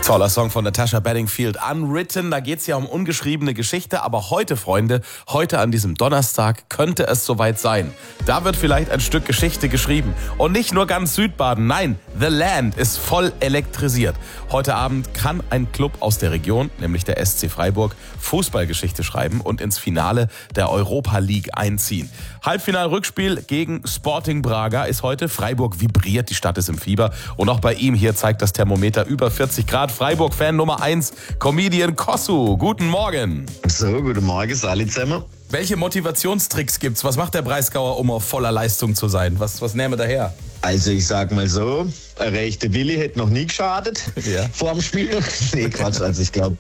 Toller Song von Natasha Bedingfield, Unwritten. Da geht es ja um ungeschriebene Geschichte. Aber heute, Freunde, heute an diesem Donnerstag könnte es soweit sein. Da wird vielleicht ein Stück Geschichte geschrieben. Und nicht nur ganz Südbaden, nein, The Land ist voll elektrisiert. Heute Abend kann ein Club aus der Region, nämlich der SC Freiburg, Fußballgeschichte schreiben und ins Finale der Europa League einziehen. Halbfinal-Rückspiel gegen Sporting Braga ist heute. Freiburg vibriert, die Stadt ist im Fieber. Und auch bei ihm hier zeigt das Thermometer über 40 Grad. Freiburg-Fan Nummer 1, Comedian Kossu. Guten Morgen. So, guten Morgen, alle zusammen. Welche Motivationstricks gibt's? Was macht der Breisgauer, um auf voller Leistung zu sein? Was nehmen wir daher? Also ich sag mal so, ein rechter Willi hätte noch nie geschadet vor dem Spiel. Nee, Quatsch, also ich glaube,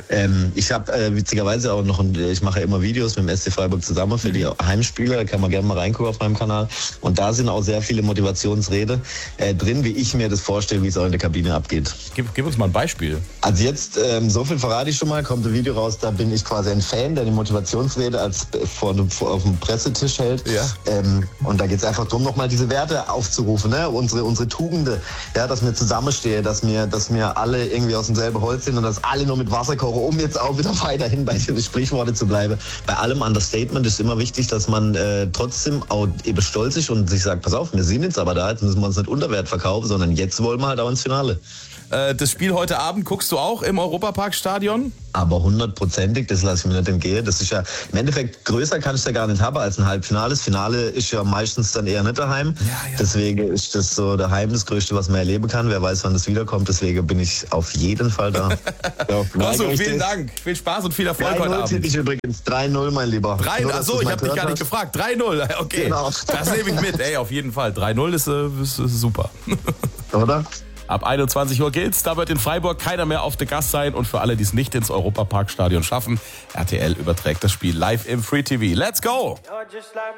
ich habe witzigerweise auch noch, ich mache ja immer Videos mit dem SC Freiburg zusammen für die Heimspiele, da kann man gerne mal reingucken auf meinem Kanal. Und da sind auch sehr viele Motivationsrede drin, wie ich mir das vorstelle, wie es auch in der Kabine abgeht. Gib uns mal ein Beispiel. Also jetzt, so viel verrate ich schon mal, kommt ein Video raus, da bin ich quasi ein Fan, der die Motivationsrede als auf dem Pressetisch hält. Ja. Und da geht es einfach darum, nochmal diese Werte aufzurufen. Ne? Unsere Tugenden, ja, dass wir zusammenstehen, dass wir alle irgendwie aus demselben Holz sind und dass alle nur mit Wasser kochen, um jetzt auch wieder weiterhin bei den Sprichworten zu bleiben. Bei allem Understatement ist immer wichtig, dass man trotzdem auch eben stolz ist und sich sagt, pass auf, wir sind jetzt aber da, jetzt müssen wir uns nicht unter Wert verkaufen, sondern jetzt wollen wir halt auch ins Finale. Das Spiel heute Abend guckst du auch im Europapark-Stadion? Aber 100%, das lasse ich mir nicht entgehen. Das ist ja, im Endeffekt, größer kann ich ja gar nicht haben als ein Halbfinale. Das Finale ist ja meistens dann eher nicht daheim. Ja. Deswegen ist das so daheim das Größte, was man erleben kann. Wer weiß, wann das wiederkommt. Deswegen bin ich auf jeden Fall da. Also, vielen Dank. Viel Spaß und viel Erfolg heute Abend. 3-0 tippe ich übrigens. 3-0, mein Lieber. Achso, ich habe dich gar nicht gefragt. 3-0, okay. Genau. Das nehme ich mit. Ey, auf jeden Fall. 3-0 ist super. Oder? Ab 21 Uhr gilt's, da wird in Freiburg keiner mehr auf der Gast sein und für alle, die es nicht ins Europapark-Stadion schaffen, RTL überträgt das Spiel live im Free TV. Let's go!